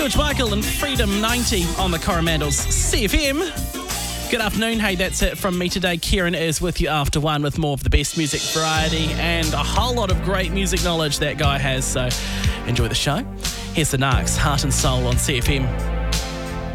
George Michael and Freedom 90 on the Coromandel's CFM. Good afternoon. Hey, that's it from me today. Kieran is with you after one with more of the best music variety and a whole lot of great music knowledge that guy has. So enjoy the show. Here's the Narcs, Heart and Soul on CFM.